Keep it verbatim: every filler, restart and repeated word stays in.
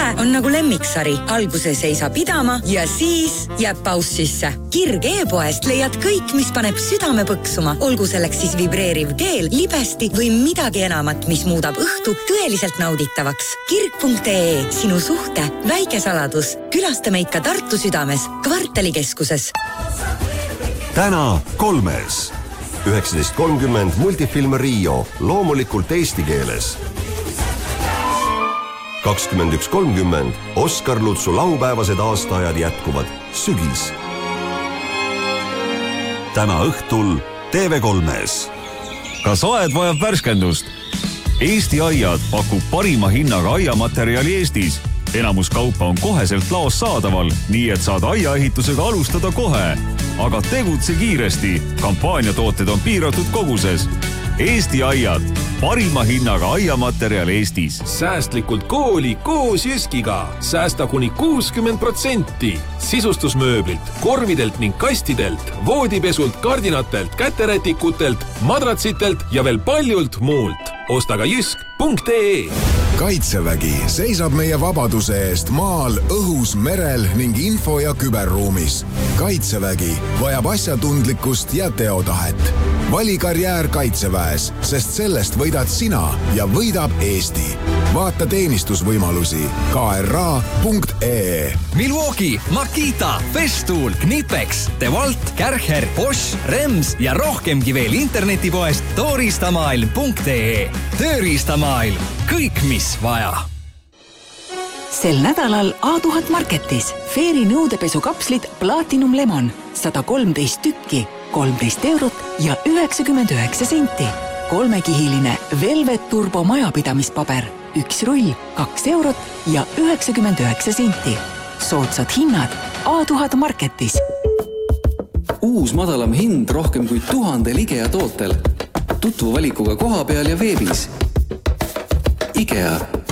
Kõhe on nagu lemmiksari. Alguses ei saa pidama ja siis jääb paus sisse. Kirg e-poest leiad kõik, mis paneb südame põksuma. Olgu selleks siis vibreeriv keel, libesti või midagi enamat, mis muudab õhtu tõeliselt nauditavaks. Kirg punkt ee, sinu suhte väike saladus. Külasta meid ka Tartu südames, kvartalikeskuses. Täna kolmes. üheksateist kolmkümmend multifilm Rio, loomulikult eesti keeles. kakskümmend üks kolmkümmend Oskar Lutsu laupäevased aastaajad jätkuvad. Sügis. Täna õhtul T V kolmes. Kas aed vajab värskendust? Eesti Aiad pakub parima hinnaga aiamaterjali Eestis. Enamus kaupa on koheselt laos saadaval, nii et saad aiaehitusega alustada kohe. Aga tegutse kiiresti. Kampaaniatooted on piiratud koguses. Eesti Aiad. Parima hinnaga aiamaterjal Eestis. Säästlikult kooli koos Jyskiga. Säästa kuni kuuskümmend protsenti. Sisustusmööblilt, korvidelt ning kastidelt, voodipesult, kardinatelt, käterätikutelt, madratsitelt ja veel paljult muult. Osta ka jysk punkt ee. Kaitsevägi seisab meie vabaduse eest maal, õhus, merel ning info- ja küberruumis. Kaitsevägi vajab asjatundlikkust ja teotahet. Vali karjäär Kaitseväes, sest sellest võidad sina ja võidab Eesti. Vaata teenistusvõimalusi K R A punkt ee. Milwaukee, Makita, Festool, Knipex, DeWalt, Kärcher, Bosch, Rems ja rohkemgi veel internetipoest tooristamailm punkt ee. Tööriistamaailm. Kõik, mis vaja. Sel nädalal A tuhat Marketis Feeri nõudepesukapslid Platinum Lemon sada kolmteist tükki, kolmteist eurot ja üheksakümmend üheksa senti. Kolmekihiline Velvet Turbo majapidamispaber, üks rull, kaks eurot ja üheksakümmend üheksa senti. Soodsad hinnad A tuhat Marketis. Uus madalam hind rohkem kui tuhandel IKEA tootel. Tutvu valikuga koha peal ja veebis. IKEA.